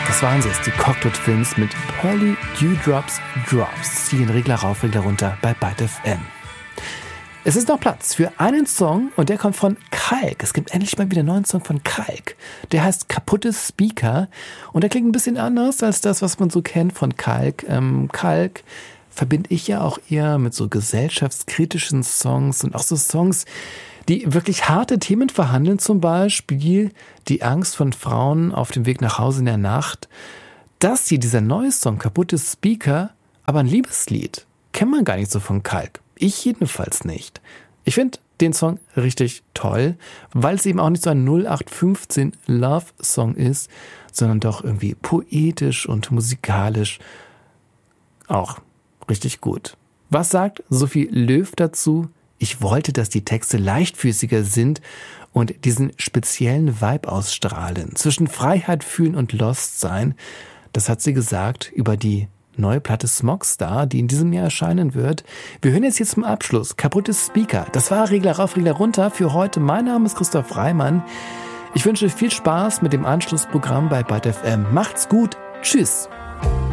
Das waren sie jetzt, die Cocktail Twins mit Pearly Dewdrops Drops. Hier in Regler rauf, Regler runter bei Byte FM. Es ist noch Platz für einen Song und der kommt von Kalk. Es gibt endlich mal wieder einen neuen Song von Kalk. Der heißt Kaputte Speaker und der klingt ein bisschen anders als das, was man so kennt von Kalk. Kalk verbinde ich ja auch eher mit so gesellschaftskritischen Songs und auch so Songs, die wirklich harte Themen verhandeln, zum Beispiel die Angst von Frauen auf dem Weg nach Hause in der Nacht. Das hier, dieser neue Song, Kaputte Speaker, aber ein Liebeslied, kennt man gar nicht so von Kalk. Ich jedenfalls nicht. Ich finde den Song richtig toll, weil es eben auch nicht so ein 0815 Love-Song ist, sondern doch irgendwie poetisch und musikalisch auch richtig gut. Was sagt Sophie Löw dazu? Ich wollte, dass die Texte leichtfüßiger sind und diesen speziellen Vibe ausstrahlen. Zwischen Freiheit fühlen und Lost sein. Das hat sie gesagt über die neue Platte Smogstar, die in diesem Jahr erscheinen wird. Wir hören jetzt zum Abschluss Kaputte Speaker. Das war Regler rauf, Regler runter für heute. Mein Name ist Christoph Reimann. Ich wünsche viel Spaß mit dem Anschlussprogramm bei Byte FM. Macht's gut. Tschüss.